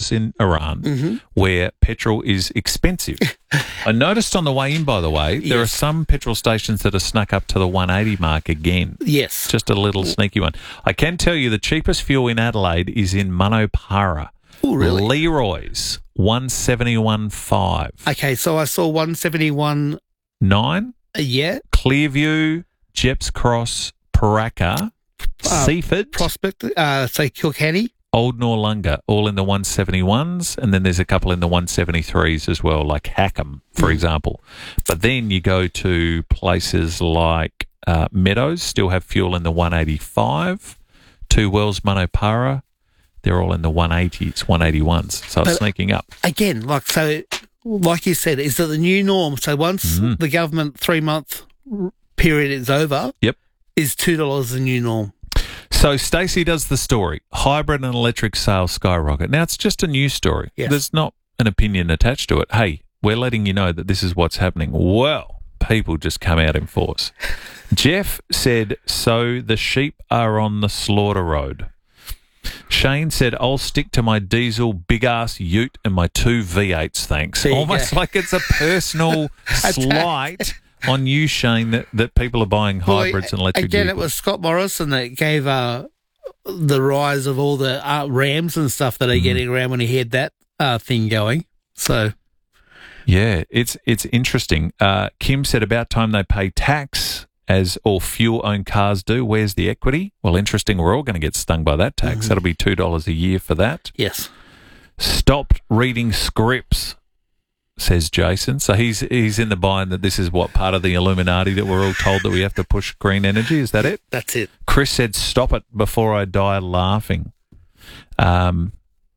places in Iran where petrol is expensive. I noticed on the way in, by the way, there are some petrol stations that are snuck up to the 180 mark again. Yes. Just a little sneaky one. I can tell you the cheapest fuel in Adelaide is in Manopara. Oh, really? Leroy's, 171.5. Okay, so I saw 171. 9. Yeah. Clearview, Jeps Cross, Paraka, Seaford, Prospect, say Kilkenny. Old Noarlunga, all in the 171s, and then there's a couple in the 173s as well, like Hackham, for example. But then you go to places like Meadows, still have fuel in the 185. Two Wells, Manopara, they're all in the 180s, 181s. So it's sneaking up. Again, like you said, is it the new norm? So once the government 3-month period is over, is $2 the new norm? So Stacey does the story. Hybrid and electric sales skyrocket. Now, it's just a news story. Yes. There's not an opinion attached to it. Hey, we're letting you know that this is what's happening. Well, people just come out in force. Jeff said, so the sheep are on the slaughter road. Shane said, I'll stick to my diesel big-ass ute and my 2 V8s, thanks. Almost like it's a personal slight on you, Shane, that people are buying hybrids and electric Again, vehicles. it was Scott Morrison that gave the rise of all the Rams and stuff that are getting around when he had that thing going. So, yeah, it's interesting. Kim said about time they pay tax, as all fuel-owned cars do. Where's the equity? Well, interesting. We're all going to get stung by that tax. That'll be $2 a year for that. Yes. Stopped reading scripts, says Jason. So he's in the bind that this is what part of the Illuminati that we're all told that we have to push green energy. Is that it? That's it. Chris said, stop it before I die laughing. Time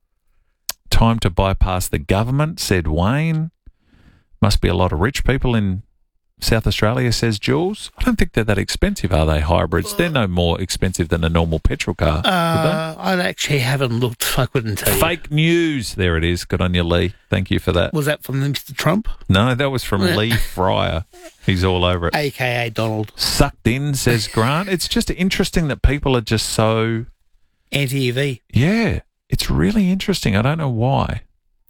to bypass the government, said Wayne. Must be a lot of rich people in South Australia, says Jules. I don't think they're that expensive, are they, hybrids? They're no more expensive than a normal petrol car, would they? I actually haven't looked. I couldn't tell you. Fake news. There it is. Good on you, Lee. Thank you for that. Was that from Mr. Trump? No, that was from Lee Fryer. He's all over it. AKA Donald. Sucked in, says Grant. It's just interesting that people are just so... Anti-EV. Yeah, it's really interesting. I don't know why.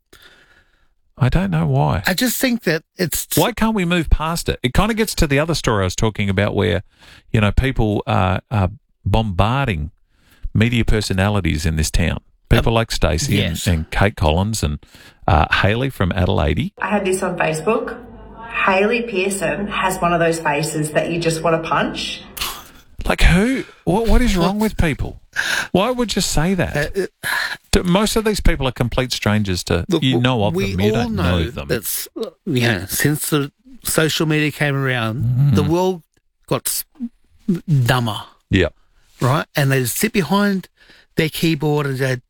I just think that it's... Why can't we move past it? It kind of gets to the other story I was talking about where, people are bombarding media personalities in this town. People like Stacey and Kate Collins and Hayley from Adelaide. I had this on Facebook. Hayley Pearson has one of those faces that you just want to punch. Like who? What is wrong with people? Why would you say that? Most of these people are complete strangers to of them. You don't know them. That's since the social media came around, the world got dumber. Yeah. Right, and they just sit behind their keyboard and go.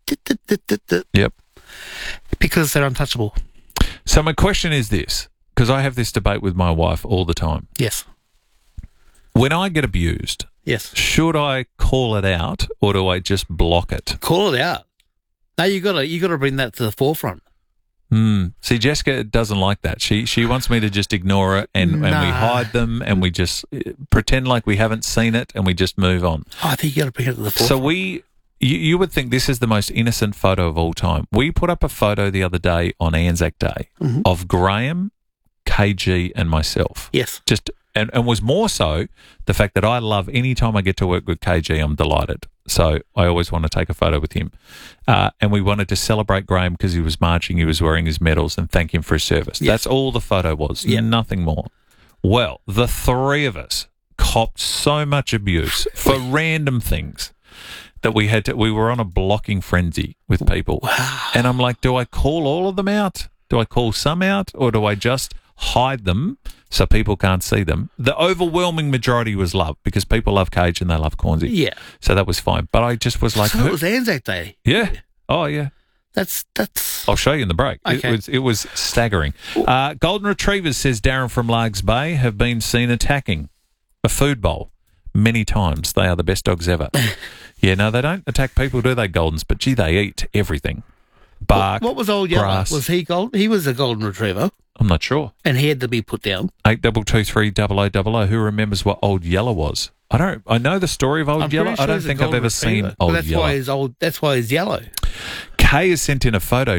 Yep. Because they're untouchable. So my question is this, because I have this debate with my wife all the time. Yes. When I get abused. Yes. Should I call it out or do I just block it? Call it out. No, you got to bring that to the forefront. See, Jessica doesn't like that. She wants me to just ignore it and we hide them and we just pretend like we haven't seen it and we just move on. I think you got to bring it to the forefront. So you would think this is the most innocent photo of all time. We put up a photo the other day on Anzac Day of Graham, KG and myself. Yes. And was more so the fact that I love any time I get to work with KG, I'm delighted. So I always want to take a photo with him. And we wanted to celebrate Graham because he was marching, he was wearing his medals and thank him for his service. Yes. That's all the photo was, nothing more. Well, the three of us copped so much abuse for random things that we were on a blocking frenzy with people. Wow. And I'm like, do I call all of them out? Do I call some out or do I just hide them so people can't see them? The overwhelming majority was love because people love Cage and they love Cornsey. Yeah. So that was fine. But I just was like... So it was Anzac Day? Yeah. Oh, yeah. That's... I'll show you in the break. Okay. It was staggering. Golden Retrievers, says Darren from Largs Bay, have been seen attacking a food bowl many times. They are the best dogs ever. Yeah, no, they don't attack people, do they, Goldens? But, gee, they eat everything. Bark, What was Old Yellow? grass. Was he gold? He was a golden retriever. I'm not sure. And he had to be put down. 82230000. Who remembers what Old Yellow was? I know the story of Old Yellow. I don't think I've ever seen Old Yellow. That's why he's yellow. Kay has sent in a photo.